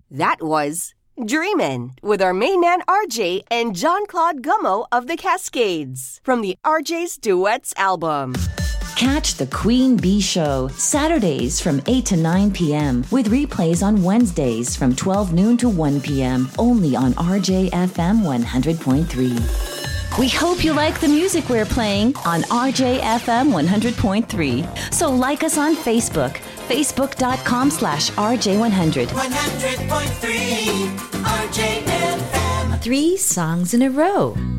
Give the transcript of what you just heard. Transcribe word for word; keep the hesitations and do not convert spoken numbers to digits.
That was Dreamin' with our main man R J and John Claude Gummo of the Cascades from the R J's Duets album. Catch the Queen Bee Show Saturdays from eight to nine p.m. with replays on Wednesdays from twelve noon to one p.m. only on R J F M one hundred point three. We hope you like the music we're playing on R J F M one hundred point three. So like us on Facebook, facebook.com slash RJ100. one hundred point three R J F M. Three songs in a row.